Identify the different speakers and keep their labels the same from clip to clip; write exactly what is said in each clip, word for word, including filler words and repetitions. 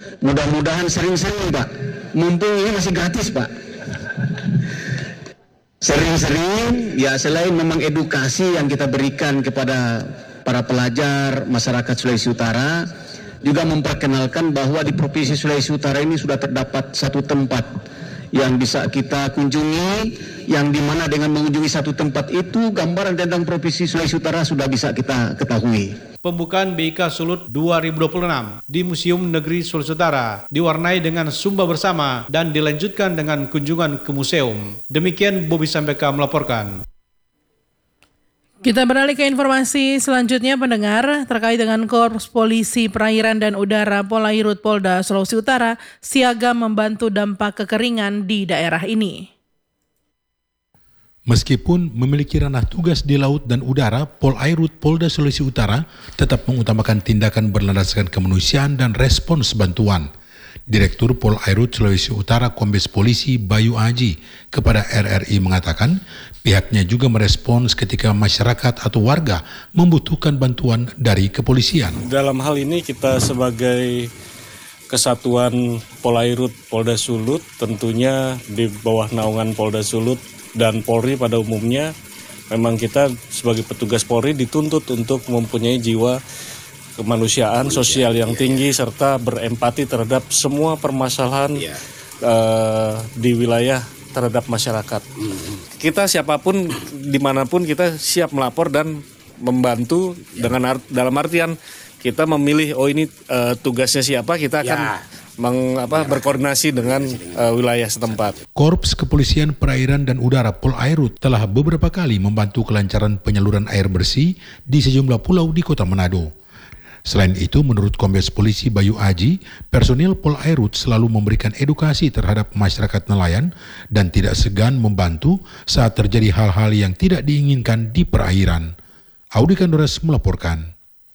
Speaker 1: Mudah-mudahan sering-sering Pak, mumpung ini masih gratis Pak. Sering-sering ya, selain memang edukasi yang kita berikan kepada para pelajar masyarakat Sulawesi Utara, juga memperkenalkan bahwa di Provinsi Sulawesi Utara ini sudah terdapat satu tempat yang bisa kita kunjungi, yang dimana dengan mengunjungi satu tempat itu gambaran tentang Provinsi Sulawesi Utara sudah bisa kita ketahui.
Speaker 2: Pembukaan B I K A Sulut dua ribu dua puluh enam di Museum Negeri Sulawesi Utara diwarnai dengan Sumba Bersama dan dilanjutkan dengan kunjungan ke museum. Demikian Bobi Sambeka melaporkan.
Speaker 3: Kita beralih ke informasi selanjutnya, pendengar, terkait dengan Korps Polisi Perairan dan Udara Polairut Polda Sulawesi Utara siaga membantu dampak kekeringan di daerah ini.
Speaker 4: Meskipun memiliki ranah tugas di laut dan udara, Polairut Polda Sulawesi Utara tetap mengutamakan tindakan berlandaskan kemanusiaan dan respons bantuan. Direktur Polairut Sulawesi Utara Kombes Polisi Bayu Aji kepada R R I mengatakan pihaknya juga merespons ketika masyarakat atau warga membutuhkan bantuan dari kepolisian.
Speaker 5: Dalam hal ini kita sebagai Kesatuan Polairut Polda Sulut, tentunya di bawah naungan Polda Sulut dan Polri pada umumnya, memang kita sebagai petugas Polri dituntut untuk mempunyai jiwa kemanusiaan sosial yang tinggi serta berempati terhadap semua permasalahan uh, di wilayah terhadap masyarakat. Kita siapapun, dimanapun kita siap melapor dan membantu dengan art, dalam artian kita memilih oh ini uh, tugasnya siapa, kita akan ya. Meng, apa, berkoordinasi dengan uh, wilayah setempat.
Speaker 4: Korps Kepolisian Perairan dan Udara Polairut telah beberapa kali membantu kelancaran penyaluran air bersih di sejumlah pulau di Kota Manado. Selain itu, menurut Kombes Polisi Bayu Aji, personil Polairut selalu memberikan edukasi terhadap masyarakat nelayan dan tidak segan membantu saat terjadi hal-hal yang tidak diinginkan di perairan. Audi Kandores melaporkan.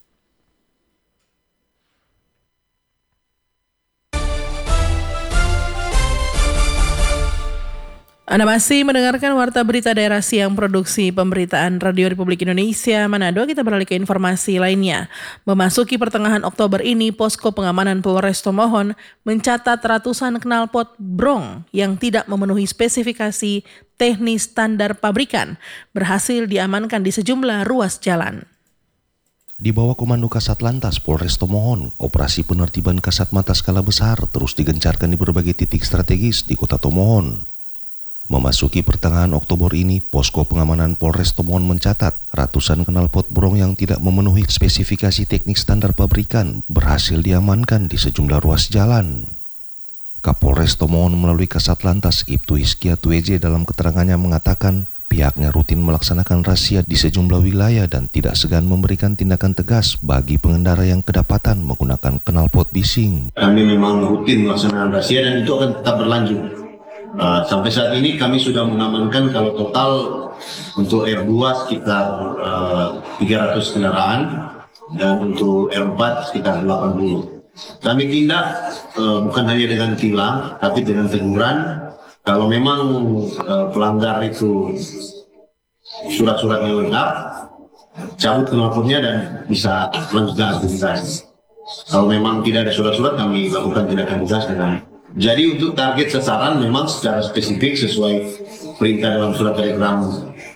Speaker 3: Anda masih mendengarkan Warta Berita Daerah Siang Produksi Pemberitaan Radio Republik Indonesia Manado. Kita beralih ke informasi lainnya. Memasuki pertengahan Oktober ini, Posko Pengamanan Polres Tomohon mencatat ratusan knalpot brong yang tidak memenuhi spesifikasi teknis standar pabrikan berhasil diamankan di sejumlah ruas jalan.
Speaker 6: Di bawah komando Kasat Lantas Polres Tomohon, operasi penertiban kasat mata skala besar terus digencarkan di berbagai titik strategis di Kota Tomohon. Memasuki pertengahan Oktober ini, Posko Pengamanan Polres Tomohon mencatat ratusan knalpot brong yang tidak memenuhi spesifikasi teknik standar pabrikan berhasil diamankan di sejumlah ruas jalan. Kapolres Tomohon melalui Kasat Lantas Ibtu Hizkia Tueje dalam keterangannya mengatakan pihaknya rutin melaksanakan razia di sejumlah wilayah dan tidak segan memberikan tindakan tegas bagi pengendara yang kedapatan menggunakan knalpot bising.
Speaker 7: Kami memang rutin melaksanakan razia dan itu akan tetap berlanjut. Uh, sampai saat ini kami sudah mengamankan kalau total untuk R dua sekitar uh, tiga ratus kendaraan dan untuk R empat sekitar delapan puluh. Kami tindak uh, bukan hanya dengan tilang tapi dengan teguran. Kalau memang uh, pelanggar itu surat-suratnya lengkap, cabut knalpotnya dan bisa melanjutkan aktivitas. Kalau memang tidak ada surat-surat, kami lakukan tindakan tegas dengan. Jadi untuk target sasaran memang secara spesifik sesuai perintah dalam surat telegram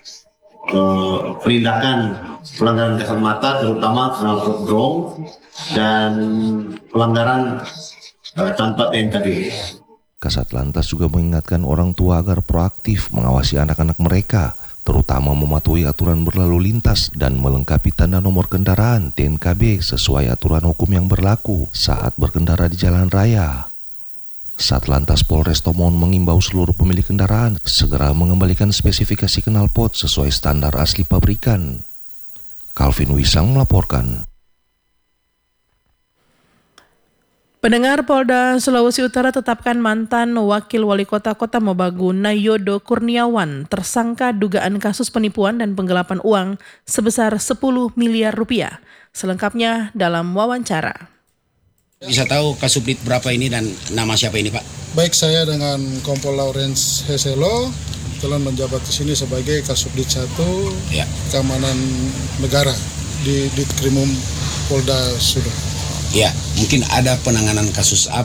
Speaker 7: eh, penindakan pelanggaran kasat mata terutama knalpot brong dan pelanggaran eh, tanpa T N K D.
Speaker 6: Kasat Lantas juga mengingatkan orang tua agar proaktif mengawasi anak-anak mereka, terutama mematuhi aturan berlalu lintas dan melengkapi tanda nomor kendaraan T N K B sesuai aturan hukum yang berlaku saat berkendara di jalan raya. Satlantas Polres Tomohon mengimbau seluruh pemilik kendaraan segera mengembalikan spesifikasi knalpot sesuai standar asli pabrikan. Calvin Wisang melaporkan.
Speaker 3: Pendengar, Polda Sulawesi Utara tetapkan mantan Wakil Wali Kota Kota Mobagu Nayodo Kurniawan tersangka dugaan kasus penipuan dan penggelapan uang sebesar sepuluh miliar rupiah. Selengkapnya dalam wawancara.
Speaker 8: Bisa tahu Kasubdit berapa ini dan nama siapa ini, Pak?
Speaker 9: Baik, saya dengan Kompol Lawrence Heselo telah menjabat di sini sebagai Kasubdit satu ya. Keamanan Negara di Ditkrimum Polda Sulut.
Speaker 8: Ya, mungkin ada penanganan kasus apa